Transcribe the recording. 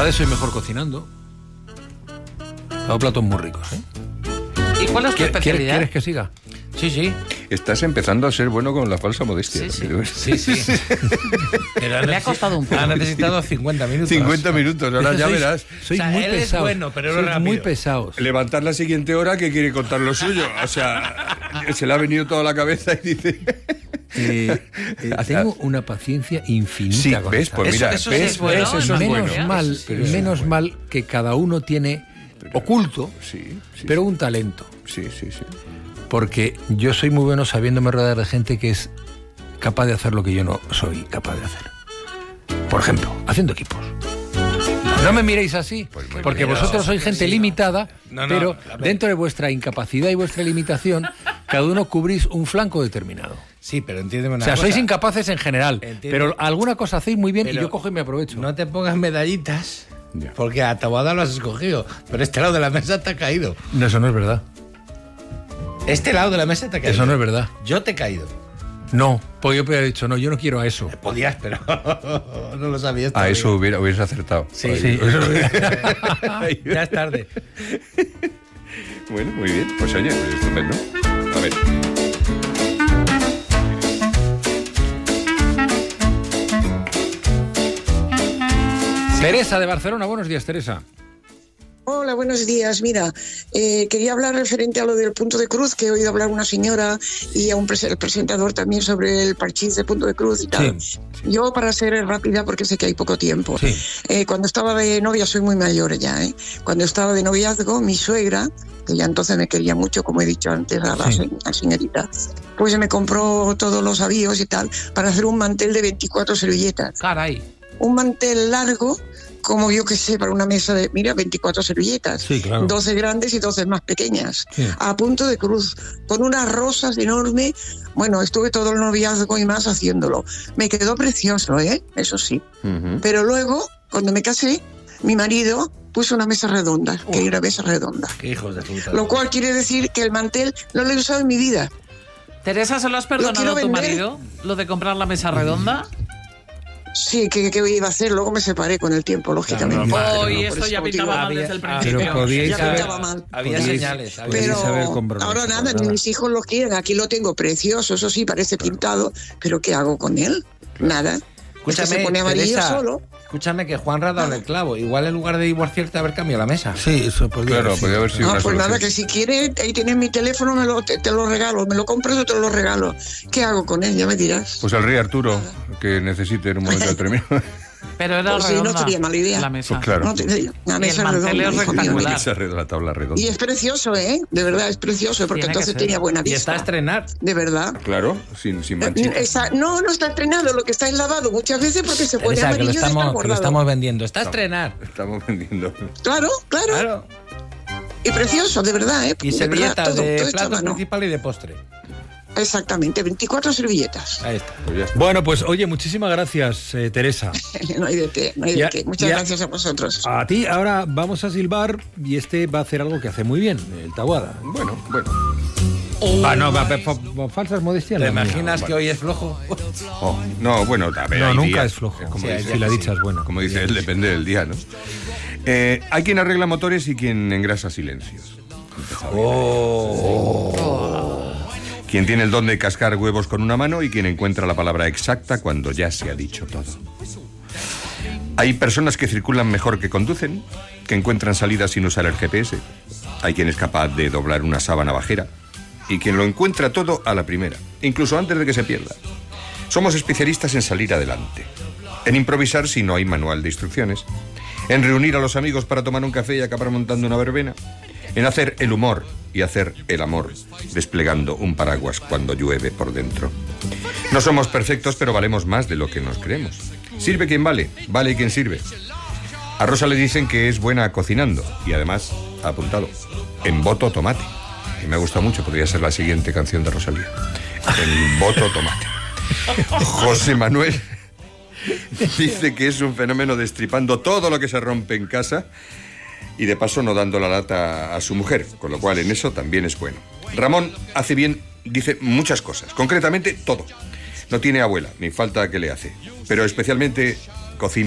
Cada vez soy mejor cocinando. Hago platos muy ricos, ¿eh? ¿Y cuál es tu especialidad? ¿Quieres que siga? Sí. Estás empezando a ser bueno con la falsa modestia. Sí. Pero le ha costado un poco. Ha necesitado 50 minutos. 50 minutos, ahora ya verás. Soy muy él pesado. es bueno, pero no sois rápido. muy pesados. Levantar la siguiente hora que quiere contar lo suyo. O sea, se le ha venido toda la cabeza y dice... Tengo una paciencia infinita. Sí, con ves, esta pues gente. mira, eso ves, es bueno, ves, eso es bueno. Menos mal que cada uno tiene oculto, Sí, pero un talento. Sí. Porque yo soy muy bueno sabiéndome rodear de gente que es capaz de hacer lo que yo no soy capaz de hacer. Por ejemplo, haciendo equipos. No me miréis así, porque vosotros sois gente limitada, pero dentro de vuestra incapacidad y vuestra limitación, cada uno cubrís un flanco determinado. Sí, pero entiéndeme una cosa. O sea, sois incapaces en general, pero alguna cosa hacéis muy bien y Pero yo cojo y me aprovecho. No te pongas medallitas, Ya. porque a Taboada lo has escogido, pero este lado de la mesa te ha caído. No, eso no es verdad. Este lado de la mesa te ha caído. Eso no es verdad. Yo te he caído. No, porque yo hubiera dicho, no, yo no quiero a eso. Podías, pero no lo sabías A todavía. eso hubieras acertado. Sí. Ya es tarde. Bueno, muy bien. Pues oye, estupendo. A ver. Teresa de Barcelona, buenos días, Teresa. Hola, buenos días. Mira, quería hablar referente a lo del punto de cruz, que he oído hablar una señora y a el presentador también sobre el parchís de punto de cruz y tal. Sí. Yo, para ser rápida, porque sé que hay poco tiempo, Sí. Cuando estaba de novia, soy muy mayor ya, cuando estaba de noviazgo, mi suegra, que ya entonces me quería mucho, como he dicho antes a la señorita, pues me compró todos los avíos y tal para hacer un mantel de 24 servilletas. Caray. Un mantel largo, como yo que sé, para una mesa de, 24 servilletas. Sí, claro. 12 grandes y 12 más pequeñas. Sí. A punto de cruz, con unas rosas enormes. Bueno, estuve todo el noviazgo y más haciéndolo. Me quedó precioso, eso sí. Ujú. Pero luego, cuando me casé, mi marido puso una mesa redonda, quería una mesa redonda. Qué hijos de puta. Lo cual quiere decir que el mantel no lo he usado en mi vida. Teresa, ¿se lo has quiero perdonado a tu vender. marido? ¿Lo de comprar la mesa redonda? Sí, que iba a hacer, luego me separé con el tiempo, lógicamente. Oh, y Por esto ese ya motivo. pintaba mal desde el principio. Pero podíais Ya haber, pintaba mal. Había podíais- señales. podíais Pero haber comprado ahora una nada, separada. ni mis hijos lo quieren. Aquí lo tengo precioso, eso sí, parece pintado. Pero ¿qué hago con él? Nada. Escúchame, se pone amarillo Teresa, solo. escúchame que Juan ha dado el clavo. Igual en lugar de divorciarte, haber cambiado la mesa. Sí, eso podría Claro, haber sido. podría haber sido Ah, una pues nada, solución. que si quieres, ahí tienes mi teléfono, te lo regalo. Me lo compras o te lo regalo. ¿Qué hago con él? Ya me dirás. Pues al rey Arturo, que necesite en un momento determinado. Pero era Pues sí, redonda. no sería mala idea. La mesa. Pues claro. No, una mesa el mantel redonda, es hijo mío. rectangular. Esa la tabla redonda. Y es precioso, ¿eh? De verdad, es precioso, porque Tiene que entonces ser. tenía buena Y vista. está a estrenar. De verdad. Claro, sin manchita. No está estrenado, lo que está es lavado muchas veces porque se pone Teresa, que amarillo lo y está estamos guardado. vendiendo. Está a estrenar. Estamos vendiendo. Claro. Claro. Y precioso, de verdad, ¿eh? Y De verdad, servilletas todo de hecho a plato mano. principal y de postre. Exactamente, 24 servilletas. Ahí está. Pues ya está. Bueno, pues oye, muchísimas gracias, Teresa. No hay de qué, no hay Ya- de qué. Muchas ya- gracias a vosotros. A ti ahora vamos a silbar y este va a hacer algo que hace muy bien, el Taboada. Bueno. Falsas modestias. ¿Te la mía. imaginas que hoy es flojo? Oh, no, bueno, a ver, No, hay nunca días, es flojo. Como Sí, hay dice, si la dicha es buena. Como dice él, depende del día, ¿no? Hay quien arregla motores y quien engrasa silencios. Quien tiene el don de cascar huevos con una mano y quien encuentra la palabra exacta cuando ya se ha dicho todo. Hay personas que circulan mejor que conducen, que encuentran salidas sin usar el GPS. Hay quien es capaz de doblar una sábana bajera y quien lo encuentra todo a la primera, incluso antes de que se pierda. Somos especialistas en salir adelante, en improvisar si no hay manual de instrucciones, en reunir a los amigos para tomar un café y acabar montando una verbena, en hacer el humor y hacer el amor, desplegando un paraguas cuando llueve por dentro. No somos perfectos, pero valemos más de lo que nos creemos. Sirve quien vale, vale quien sirve. A Rosa le dicen que es buena cocinando y además ha apuntado en voto tomate. Y me gusta mucho, podría ser la siguiente canción de Rosalía. En voto tomate. José Manuel dice que es un fenómeno destripando todo lo que se rompe en casa y de paso no dando la lata a su mujer, con lo cual en eso también es bueno. Ramón hace bien, dice muchas cosas, concretamente todo. No tiene abuela, ni falta que le hace, pero especialmente cocina.